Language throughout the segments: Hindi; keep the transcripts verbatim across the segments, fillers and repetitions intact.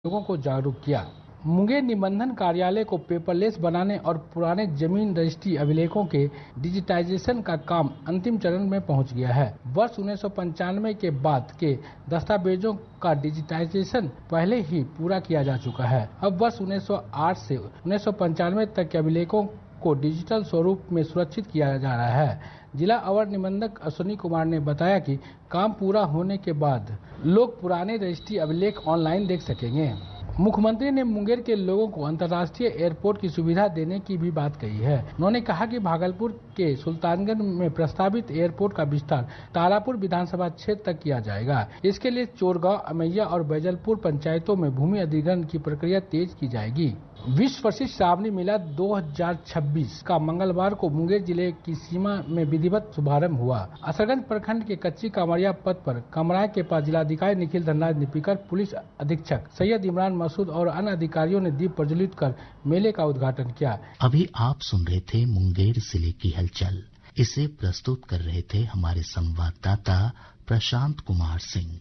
लोगों को जागरूक किया। मुंगेर निबंधन कार्यालय को पेपरलेस बनाने और पुराने जमीन रजिस्ट्री अभिलेखों के डिजिटाइजेशन का काम अंतिम चरण में पहुंच गया है। वर्ष उन्नीस सौ पंचानवे के बाद के दस्तावेजों का डिजिटाइजेशन पहले ही पूरा किया जा चुका है। अब वर्ष उन्नीस सौ आठ से उन्नीस सौ पंचानवे तक के अभिलेखों को डिजिटल स्वरूप में सुरक्षित किया जा रहा है। जिला अवर निबंधक अश्विनी कुमार ने बताया कि काम पूरा होने के बाद लोग पुराने रजिस्ट्री अभिलेख ऑनलाइन देख सकेंगे। मुख्यमंत्री ने मुंगेर के लोगों को अंतर्राष्ट्रीय एयरपोर्ट की सुविधा देने की भी बात कही है। उन्होंने कहा कि भागलपुर के सुल्तानगंज में प्रस्तावित एयरपोर्ट का विस्तार तारापुर विधानसभा क्षेत्र तक किया जाएगा। इसके लिए चोरगांव, अमैया और बैजलपुर पंचायतों में भूमि अधिग्रहण की प्रक्रिया तेज की जाएगी। विश्व प्रसिद्ध श्रावणी मेला दो हज़ार छब्बीस का मंगलवार को मुंगेर जिले की सीमा में विधिवत शुभारंभ हुआ। असरगंज प्रखंड के कच्ची कामरिया पथ पर कमराय के पास जिलाधिकारी निखिल धनराज निपिकर, पुलिस अधीक्षक सैयद इमरान मसूद और अन्य अधिकारियों ने दीप प्रज्वलित कर मेले का उद्घाटन किया। अभी आप सुन रहे थे मुंगेर जिले की हलचल। इसे प्रस्तुत कर रहे थे हमारे संवाददाता प्रशांत कुमार सिंह।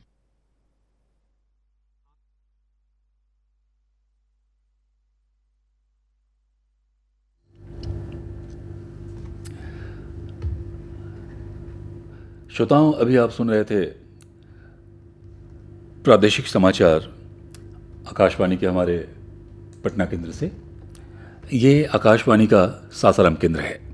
श्रोताओं, अभी आप सुन रहे थे प्रादेशिक समाचार आकाशवाणी के हमारे पटना केंद्र से। ये आकाशवाणी का सासाराम केंद्र है।